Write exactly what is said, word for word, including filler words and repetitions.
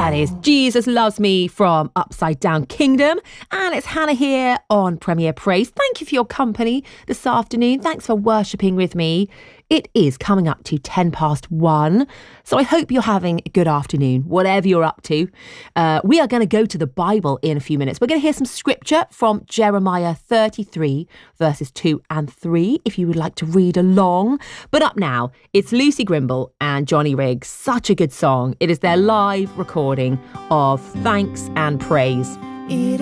That is Jesus Loves Me from Upside Down Kingdom. And it's Hannah here on Premier Praise. Thank you for your company this afternoon. Thanks for worshipping with me. It is coming up to ten past one. So I hope you're having a good afternoon, whatever you're up to. Uh, we are going to go to the Bible in a few minutes. We're going to hear some scripture from Jeremiah thirty-three, verses two and three, if you would like to read along. But up now, it's Lucy Grimble and Johnny Riggs. Such a good song. It is their live recording of Thanks and Praise. It